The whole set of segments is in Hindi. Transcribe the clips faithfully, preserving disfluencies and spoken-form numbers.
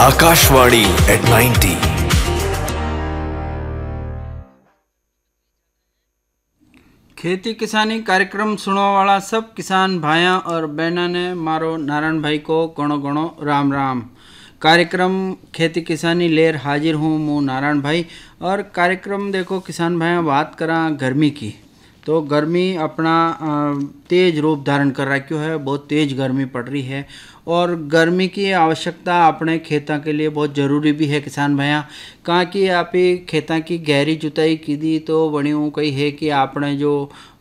Akashvani eight ninety. खेती किसानी कार्यक्रम सुनने वाला सब किसान भाइयों और बहनों ने मारो नारायण भाई को गणो गणो राम राम। कार्यक्रम खेती किसानी लेर हाजिर हूँ मु नारायण भाई। और कार्यक्रम देखो किसान भाइयों, बात करा गर्मी की, तो गर्मी अपना तेज रूप धारण कर रखी है। बहुत तेज गर्मी पड़ रही है और गर्मी की आवश्यकता अपने खेतों के लिए बहुत ज़रूरी भी है किसान भैया। कहाँ की आप खेतों की गहरी जुताई की दी तो बड़ी कही है कि आपने जो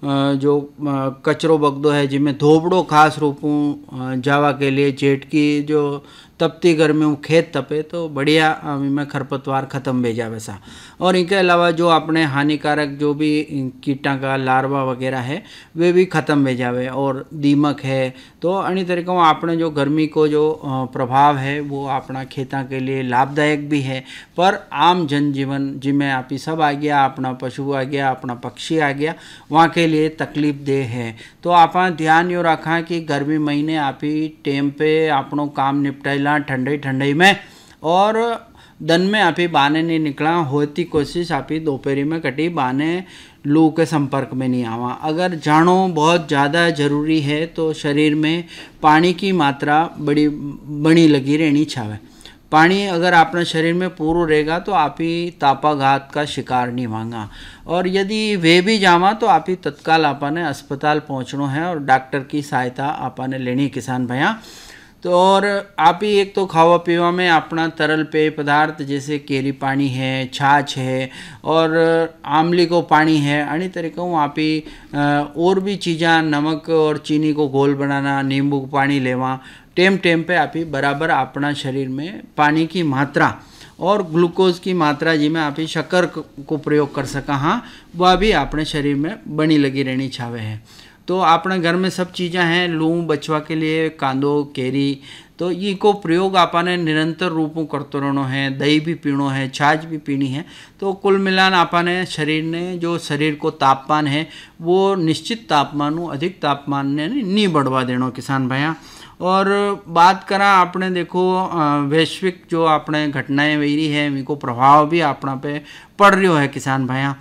जो कचरो बगदो है जिनमें धोबड़ो खास रूपों जावा के लिए जेठ की जो तपती गर्मी में खेत तपे तो बढ़िया में खरपतवार ख़त्म हो जावे सा। और इनके अलावा जो अपने हानिकारक जो भी कीटा का लार्वा वगैरह है वे भी ख़त्म हो जावे। और दीमक है तो अन्य तरीक़ों आपने जो गर्मी को जो प्रभाव है वो अपना खेतों के लिए लाभदायक भी है। पर आम जनजीवन जिनमें आप ही सब आ गया, अपना पशु आ गया, अपना पक्षी आ गया, वहाँ के लिए तकलीफ दे है। तो आप ध्यान यो रखा कि गर्मी महीने आप ही टेम पे अपनों काम निपटाइला ठंडई ठंडई में, और दिन में आप ही बाने नहीं निकला होती कोशिश आप ही दोपहरी में कटी बाने लू के संपर्क में नहीं आवा। अगर जानो बहुत ज़्यादा ज़रूरी है तो शरीर में पानी की मात्रा बड़ी बनी लगी रहनी छावे। पानी अगर अपने शरीर में पूरा रहेगा तो आप ही तापाघात का शिकार नहीं होगा। और यदि वे भी जावा तो आप ही तत्काल आपने अस्पताल पहुँचना है और डॉक्टर की सहायता आपने लेनी किसान भैया। तो और आप ही एक तो खावा पीवा में अपना तरल पेय पदार्थ जैसे केरी पानी है, छाछ है और आमली को पानी है, अन्य तरीक़ों आप ही और भी चीज़ें नमक और चीनी को घोल बनाना, नींबू को पानी लेवा, टेम टेम पे आप ही बराबर अपना शरीर में पानी की मात्रा और ग्लूकोज की मात्रा जिसमें आप ही शक्कर को प्रयोग कर सका, हाँ वह भी अपने शरीर में बनी लगी रहनी छावे है। तो अपने घर में सब चीज़ें हैं, लूँ बचवा के लिए कांदो केरी, तो ये को प्रयोग आपने निरंतर रूपों करते रहना है। दही भी पीनो है, छाछ भी पीनी है। तो कुल मिलान आपने शरीर ने जो शरीर को तापमान है वो निश्चित तापमान अधिक तापमान ने नहीं बढ़वा देना किसान भैया। और बात करा आपने देखो वैश्विक जो आपने घटनाएं वही है इनको प्रभाव भी अपना पे पड़ रही है किसान भैया।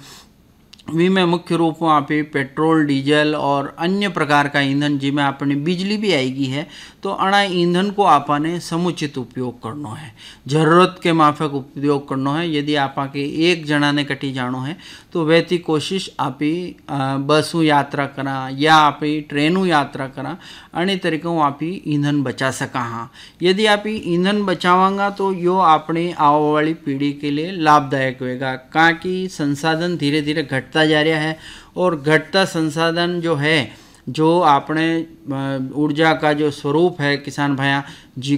वी में मुख्य रूप में आप पेट्रोल डीजल और अन्य प्रकार का ईंधन जिसमें अपनी बिजली भी आएगी है, तो अना ईंधन को आपने समुचित उपयोग करना है, ज़रूरत के माफक उपयोग करना है। यदि आप के एक जना ने कटी जानो है तो वैसी कोशिश आप बसों यात्रा करा या आप ट्रेनों यात्रा करा, अन्य तरीक़ों आप ईंधन बचा सका। हाँ यदि आप ईंधन बचावांगा तो यो अपनी आने वाली पीढ़ी के लिए लाभदायक होगा। कहाँ की संसाधन धीरे धीरे घटता जा रहा है और घटता संसाधन जो है जो आपने ऊर्जा का जो स्वरूप है किसान भाइया जी